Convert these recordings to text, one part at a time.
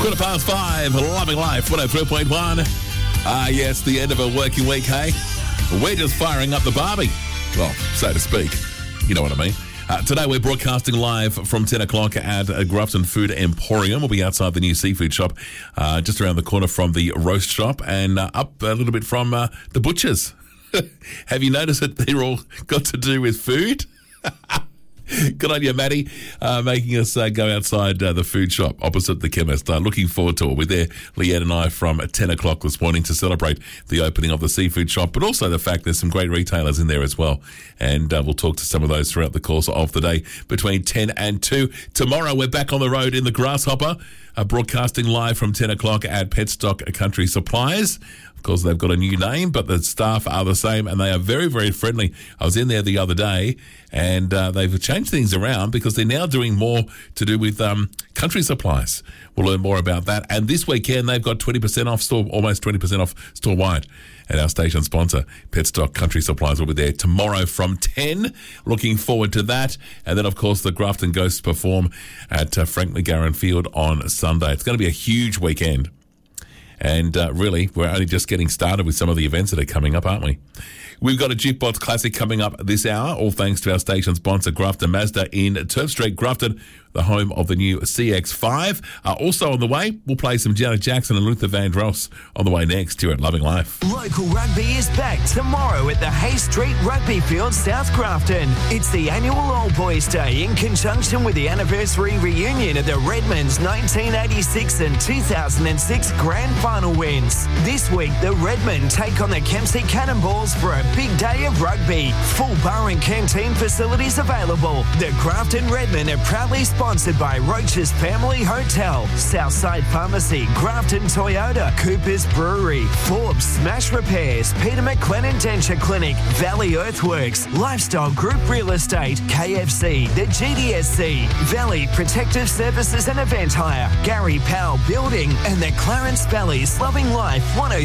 5:15, Loving Life, 103.1. Yes, the end of a working week, hey? We're just firing up the barbie. Well, so to speak. You know what I mean. Today we're broadcasting live from 10 o'clock at Grafton Food Emporium. We'll be outside the new seafood shop, just around the corner from the roast shop and up a little bit from the butchers. Have you noticed that they're all got to do with food? Good on you, Maddie, making us go outside the food shop opposite the chemist. Looking forward to it. We're there, Leanne and I, from 10 o'clock this morning to celebrate the opening of the seafood shop, but also the fact there's some great retailers in there as well. And we'll talk to some of those throughout the course of the day between 10 and 2. Tomorrow, we're back on the road in the Grasshopper, broadcasting live from 10 o'clock at Petstock Country Supplies. Of course, they've got a new name, but the staff are the same, and they are very, very friendly. I was in there the other day, and they've changed things around because they're now doing more to do with country supplies. We'll learn more about that. And this weekend, they've got 20% off store, almost 20% off store-wide. And our station sponsor, Petstock Country Supplies, will be there tomorrow from 10. Looking forward to that. And then, of course, the Grafton Ghosts perform at Frank McGarren Field on Sunday. It's going to be a huge weekend. And really, we're only just getting started with some of the events that are coming up, aren't we? We've got a Jukebox Classic coming up this hour, all thanks to our station sponsor, Grafton Mazda in Turf Street, Grafton, the home of the new CX-5. Also on the way, we'll play some Janet Jackson and Luther Vandross on the way next here at Loving Life. Local rugby is back tomorrow at the Hay Street Rugby Field, South Grafton. It's the annual Old Boys Day in conjunction with the anniversary reunion of the Redmond's 1986 and 2006 Grand Final wins. This week, the Redmond take on the Kempsey Cannonballs for a big day of rugby. Full bar and canteen facilities available. The Grafton Redmond are proudly sponsored by Roach's Family Hotel, Southside Pharmacy, Grafton Toyota, Cooper's Brewery, Forbes Smash Repairs, Peter McLennan Denture Clinic, Valley Earthworks, Lifestyle Group Real Estate, KFC, the GDSC, Valley Protective Services and Event Hire, Gary Powell Building, and the Clarence Valley's Loving Life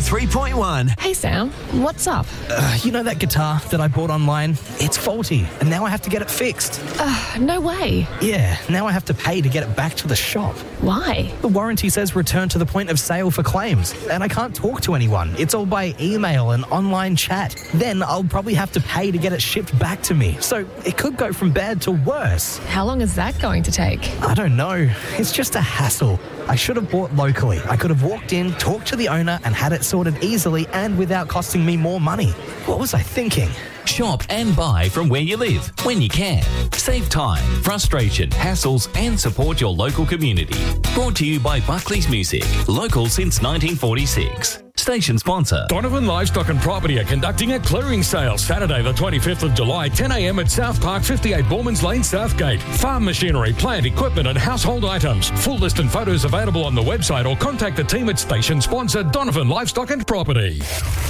103.1. Hey Sam, what's up? You know that guitar that I bought online? It's faulty, and now I have to get it fixed. No way. Yeah, now I have to pay to get it back to the shop. Why? The warranty says return to the point of sale for claims, and I can't talk to anyone. It's all by email and online chat. Then I'll probably have to pay to get it shipped back to me. So it could go from bad to worse. How long is that going to take? I don't know. It's just a hassle. I should have bought locally. I could have walked in, talked to the owner, and had it sorted easily and without costing me more money. What was I thinking? Shop and buy from where you live, when you can. Save time, frustration, hassles, and support your local community. Brought to you by Buckley's Music, local since 1946. Station sponsor. Donovan Livestock and Property are conducting a clearing sale Saturday the 25th of July, 10 a.m. at South Park, 58 Bormans Lane, Southgate. Farm machinery, plant, equipment and household items. Full list and photos available on the website or contact the team at station sponsor Donovan Livestock and Property.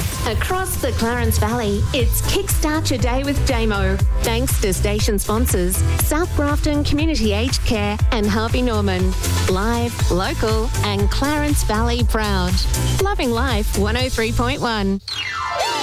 Across the Clarence Valley, it's Kickstart Your Day with Damo. Thanks to station sponsors South Grafton Community Aged Care and Harvey Norman. Live, local and Clarence Valley proud. Loving Life 103.1.